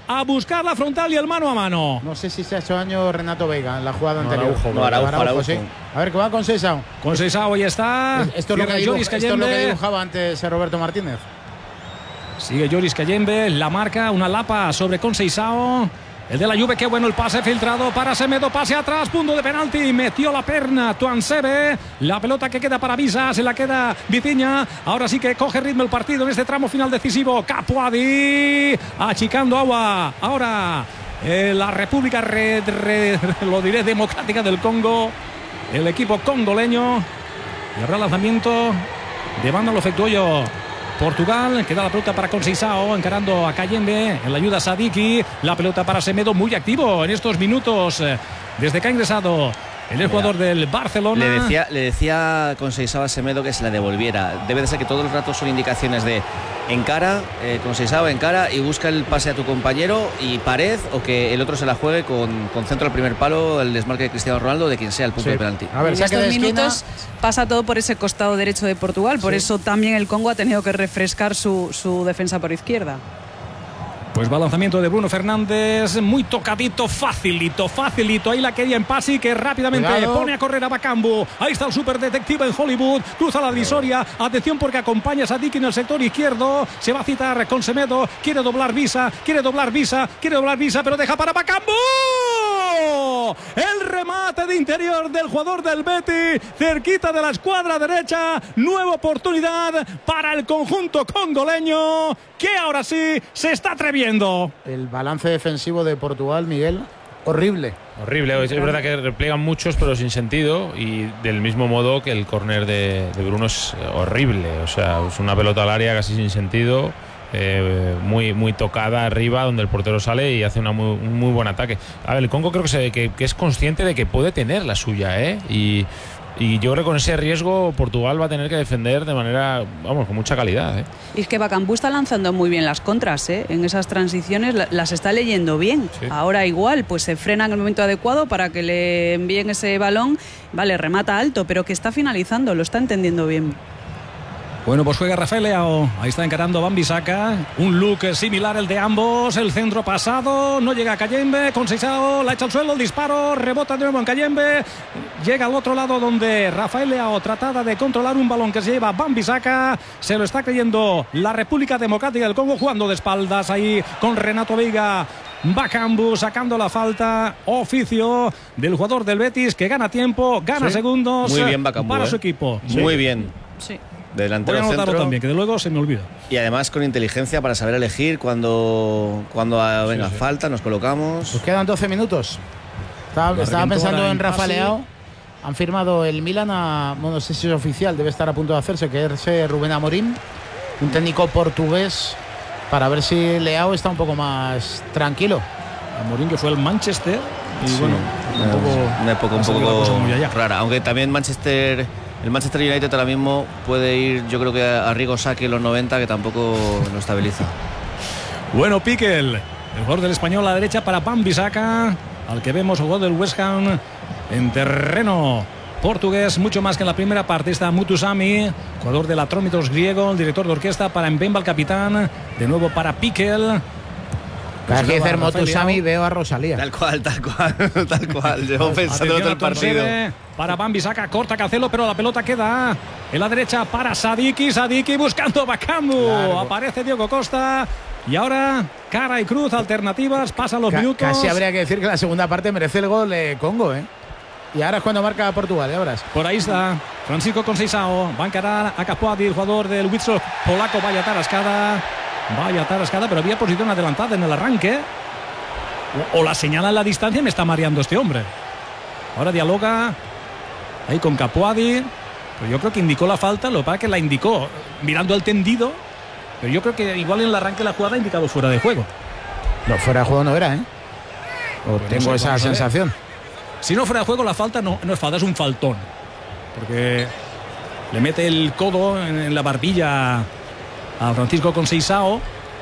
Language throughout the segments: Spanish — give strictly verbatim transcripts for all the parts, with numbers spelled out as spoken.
a buscar la frontal y el mano a mano. No sé si se ha hecho daño Renato Veiga en la jugada no, anterior. Araujo, no, Araujo, Araujo, sí. A ver, que va con Seixao. Con Seixao, ahí está. Esto es, lo que, dibuj, esto es lo que dibujaba antes Roberto Martínez. Sigue Joris Cayembe, la marca, una lapa sobre con Seixao. El de la Juve, qué bueno el pase filtrado para Semedo, pase atrás, punto de penalti, metió la perna Tuansebe, la pelota que queda para Visa, se la queda Vitinha, ahora sí que coge ritmo el partido en este tramo final decisivo. Capuadi, achicando agua, ahora eh, la República, re, re, lo diré, Democrática del Congo, el equipo congoleño, y habrá lanzamiento de banda, lo efectuó yo Portugal, queda la pelota para Conceição, encarando a Cayembe, en la ayuda Sadiki, la pelota para Semedo, muy activo en estos minutos desde que ha ingresado el Mira, jugador del Barcelona. Le decía, le decía Conceição a Semedo que se la devolviera. Debe de ser que todo el rato son indicaciones de encara, eh, Conceição encara y busca el pase a tu compañero y pared, o que el otro se la juegue con, con centro al primer palo, el desmarque de Cristiano Ronaldo, de quien sea el punto sí. de penalti. A ver, en estos minutos pasa todo por ese costado derecho de Portugal, por sí. eso también el Congo ha tenido que refrescar su, su defensa por izquierda. Pues va lanzamiento de Bruno Fernández, muy tocadito, facilito, facilito. Ahí la quería en Pasi, que rápidamente Cuidado. pone a correr a Bakambu. Ahí está el superdetective en Hollywood, cruza la divisoria. Atención porque acompaña a Sadiki en el sector izquierdo. Se va a citar con Semedo, quiere doblar Visa, quiere doblar Visa, quiere doblar Visa, pero deja para Bakambu. El remate de interior del jugador del Betis, cerquita de la escuadra derecha. Nueva oportunidad para el conjunto congoleño, que ahora sí se está atreviendo. El balance defensivo de Portugal, Miguel, horrible. Horrible, es verdad que repliegan muchos pero sin sentido, y del mismo modo que el córner de, de Bruno es horrible, o sea, es una pelota al área casi sin sentido, eh, muy, muy tocada arriba, donde el portero sale y hace una muy, un muy buen ataque. A ver, el Congo creo que, se, que, que es consciente de que puede tener la suya, ¿eh? Y Y yo creo que con ese riesgo Portugal va a tener que defender de manera, vamos, con mucha calidad, ¿eh? Y es que Bakambu está lanzando muy bien las contras, ¿eh? En esas transiciones las está leyendo bien. Sí. Ahora igual, pues se frena en el momento adecuado para que le envíen ese balón. Vale, remata alto, pero que está finalizando, lo está entendiendo bien. Bueno, pues juega Rafael Leao. Ahí está encarando Wan-Bissaka. Un look similar el de ambos. El centro pasado. No llega a Cayembe. Con Seixao. La echa al suelo. El disparo. Rebota de nuevo en Cayembe. Llega al otro lado donde Rafael Leao trataba de controlar un balón que se lleva Wan-Bissaka. Se lo está creyendo la República Democrática del Congo, jugando de espaldas ahí con Renato Veiga. Bakambu sacando la falta, oficio del jugador del Betis, que gana tiempo, gana sí. segundos. Muy bien Bakambu, para ¿eh? su equipo. Muy sí. bien. Sí. Delantero Voy a anotarlo centro también, que de luego se me olvida. Y además con inteligencia para saber elegir cuando, cuando ah, venga sí, sí. falta, nos colocamos. Pues quedan doce minutos. Estaba, estaba pensando en Rafa Leao. Han firmado el Milan a, bueno, no sé si es oficial, debe estar a punto de hacerse, que es Rubén Amorim, un técnico portugués, para ver si Leao está un poco más tranquilo. Amorim, que fue el Manchester, y sí. bueno, un poco, una época un poco rara, aunque también Manchester... El Manchester United ahora mismo puede ir, yo creo que a Rigo Saki en los noventa, que tampoco lo estabiliza. Bueno, Piquel, el jugador del Español a la derecha para Wan-Bissaka, al que vemos jugador del West Ham en terreno portugués, mucho más que en la primera parte. Está Mutusami, jugador del Atrómitos griego, el director de orquesta para Mbemba, el capitán, de nuevo para Piquel. Cada vez que dice Mutusami veo a Rosalía. Tal cual, tal cual, tal cual. Llevo pensando todo el partido. Para Wan-Bissaka, corta Cancelo, pero la pelota queda en la derecha para Sadiki. Sadiki buscando Bakambu. Claro. Aparece Diogo Costa. Y ahora, cara y cruz, alternativas. Pasan los Ca minutos. Casi habría que decir que la segunda parte merece el gol de Congo, ¿eh? Y ahora es cuando marca Portugal, ¿eh? Ahora. Por ahí está Francisco Conceição. Va a encarar a Capuadi, el jugador del Witzel polaco. Vaya tarascada. Vaya tarascada, pero había posición adelantada en el arranque. O, o la señala en la distancia. Me está mareando este hombre. Ahora dialoga ahí con Capuadi. Pero yo creo que indicó la falta. Lo que pasa es que la indicó mirando al tendido. Pero yo creo que igual en el arranque de la jugada ha indicado fuera de juego. No, fuera de juego no era, ¿eh? O pues tengo no sé, esa sensación. Si no fuera de juego, la falta no, no es falta, es un faltón. Porque le mete el codo en, en la barbilla a Francisco Conceição.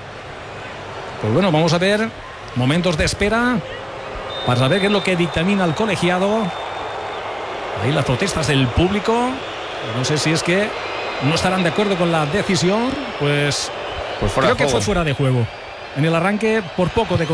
Pues bueno, vamos a ver momentos de espera para saber qué es lo que dictamina el colegiado. Ahí las protestas del público. No sé si es que no estarán de acuerdo con la decisión. Pues, pues fuera creo que fue fuera de juego. En el arranque, por poco de